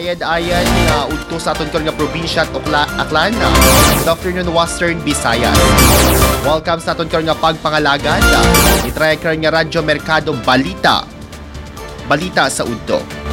Ayan nga udto sa aton karon nga probinsya at Aklan. Good afternoon Western Visayas. Welcome sa aton karon nga pagpangalagad. Itry karon nga Radyo Merkado Balita sa udto.